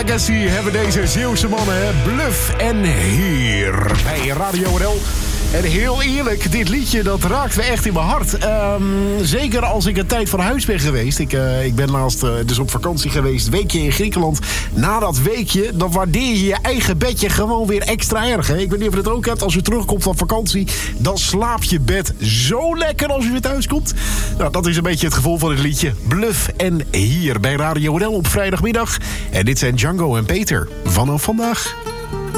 Legacy hebben deze Zeeuwse mannen, Bluff en Hier bij Radio NL. En heel eerlijk, dit liedje dat raakt me echt in mijn hart. Zeker als ik een tijd van huis ben geweest. Ik ben laatst dus op vakantie geweest, weekje in Griekenland. Na dat weekje, dan waardeer je je eigen bedje gewoon weer extra erg. Hè? Ik weet niet of je het ook hebt. Als je terugkomt van vakantie, dan slaapt je bed zo lekker als je weer thuis komt. Nou, dat is een beetje het gevoel van het liedje Bluff en Hier bij Radio NL op vrijdagmiddag. En dit zijn Django en Peter vanaf vandaag.